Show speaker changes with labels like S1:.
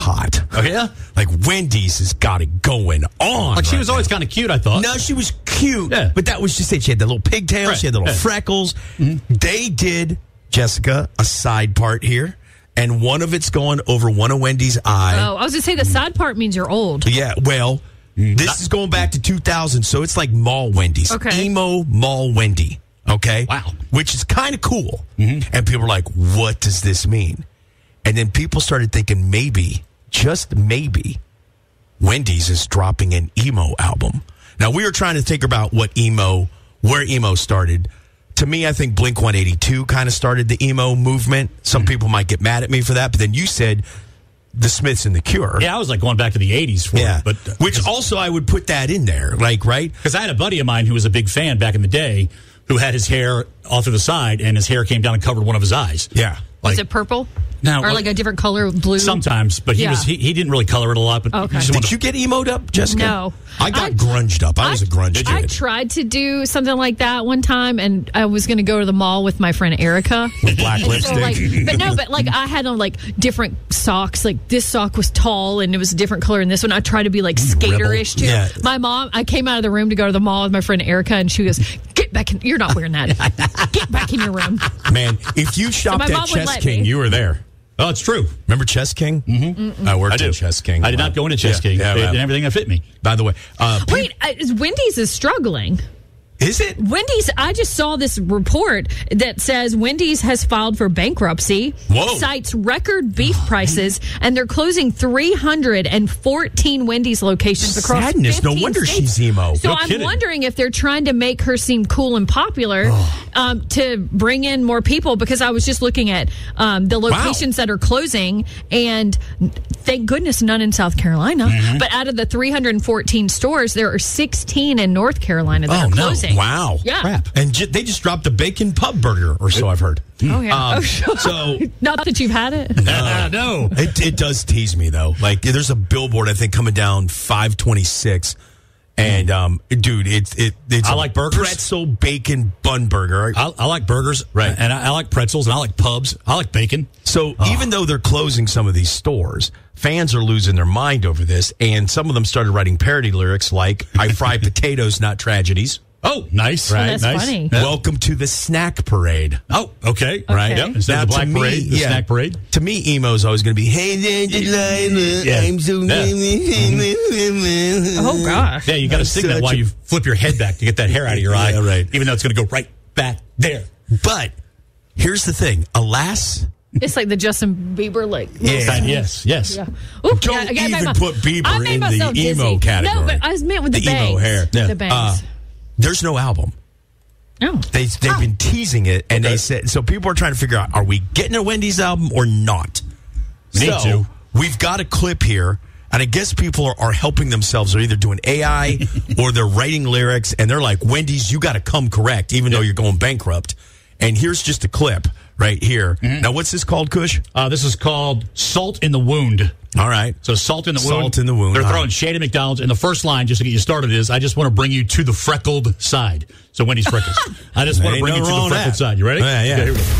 S1: hot.
S2: Oh, yeah?
S1: Like, Wendy's has got it going on.
S2: Like, she
S1: right
S2: was always kind of cute, I thought.
S1: No, she was cute.
S2: Yeah.
S1: But that was just it. She had the little pigtails.
S2: Right.
S1: She had the little freckles. Mm-hmm. They did, Jessica, a side part here. And one of it's going over one of Wendy's eye.
S3: Oh, I was going to say the side part means you're old.
S1: Yeah, well, this is going back to 2000, so it's like mall Wendy's.
S3: Okay.
S1: Emo mall Wendy. Okay?
S2: Wow.
S1: Which is kind of cool. Mm-hmm. And people are like, what does this mean? And then people started thinking maybe, just maybe, Wendy's is dropping an emo album. Now, we were trying to think about where emo started. To me, I think Blink-182 kind of started the emo movement. Some people might get mad at me for that, but then you said the Smiths and the Cure.
S2: Yeah, I was like going back to the 80s for it. But,
S1: which also I would put that in there, like, right?
S2: Because I had a buddy of mine who was a big fan back in the day who had his hair off to the side and his hair came down and covered one of his eyes.
S1: Yeah.
S3: Was it purple?
S2: No,
S3: or like a different color, blue?
S2: Sometimes, but he didn't really color it a lot. But
S3: okay.
S1: Did you get emoed up, Jessica?
S3: No.
S1: I got grunged up. I was a grunge kid.
S3: I tried to do something like that one time, and I was going to go to the mall with my friend Erica.
S1: With black lipstick?
S3: So but I had on like different socks. Like this sock was tall, and it was a different color, and this one I tried to be like skaterish too.
S1: Yeah.
S3: My mom, I came out of the room to go to the mall with my friend Erica, and she goes, "Get back in! You're not wearing that. Get back in your room."
S1: Man, if you shopped at Chess King, you were there.
S2: Oh, it's true.
S1: Remember Chess King?
S2: Mm-hmm.
S1: I worked at Chess King.
S2: I did not go into Chess King.
S1: Yeah,
S2: and everything that fit me.
S1: By the way.
S3: Wait, Wendy's is struggling.
S1: Is it?
S3: Wendy's, I just saw this report that says Wendy's has filed for bankruptcy, cites record beef prices, and they're closing 314 Wendy's locations across
S1: Sadness.
S3: 15
S1: No wonder
S3: states.
S1: she's emo.
S3: So I'm wondering if they're trying to make her seem cool and popular to bring in more people, because I was just looking at the locations that are closing, and thank goodness none in South Carolina. Mm-hmm. But out of the 314 stores, there are 16 in North Carolina that are closing.
S1: Wow.
S3: Yeah.
S1: Crap. And they just dropped a bacon pub burger, or so I've heard.
S3: Oh, yeah.
S1: So
S3: not that you've had it.
S2: No.
S1: It does tease me, though. Like, there's a billboard, I think, coming down 526. And, dude, it's
S2: I like burgers.
S1: Pretzel bacon bun burger.
S2: I like burgers.
S1: Right.
S2: And I like pretzels, and I like pubs. I like bacon.
S1: So even though they're closing some of these stores, fans are losing their mind over this. And some of them started writing parody lyrics like, I fry potatoes, not tragedies.
S2: Oh, nice.
S3: Right. That's
S2: nice.
S3: funny.
S1: Welcome to the snack parade.
S2: Oh, okay.
S1: Right.
S2: Yep. Instead
S1: Now,
S2: of the black parade, the snack parade.
S1: To me, emo's always going to be, hey, there, Delilah, I'm so...
S3: Oh, gosh.
S2: Yeah, you got to sing that while you flip your head back to get that hair out of your eye.
S1: Right.
S2: Even though it's going to go right back there.
S1: But here's the thing. Alas...
S3: It's like the Justin Bieber, like...
S2: Yes.
S3: Yeah.
S1: Ooh, Don't even put Bieber in the emo category.
S3: No, but I meant with the bangs.
S1: Emo hair.
S3: Yeah. The bangs.
S1: There's no album.
S3: Oh.
S1: They've been teasing it, and they said... So people are trying to figure out, are we getting a Wendy's album or not?
S2: Need to.
S1: We've got a clip here, and I guess people are helping themselves. They're either doing AI or they're writing lyrics, and they're like, Wendy's, you got to come correct, even though you're going bankrupt. And here's just a clip right here. Mm-hmm. Now, what's this called, Kush?
S2: This is called Salt in the Wound.
S1: All right.
S2: So Salt in the Wound.
S1: Salt in the Wound.
S2: They're throwing shade at McDonald's. And the first line, just to get you started, is, I just want to bring you to the freckled side. So Wendy's freckles. I just want to bring you to the freckled side. You ready?
S1: Yeah.
S2: Okay, here we go.